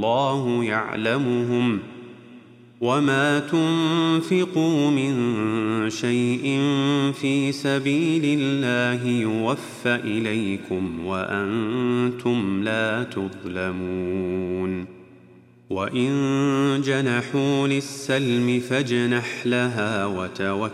الله يعلمهم وما تنفقوا من شيء في سبيل الله يوفى إليكم وأنتم لا تظلمون وإن جنحوا للسلم فاجنح لها وتوكل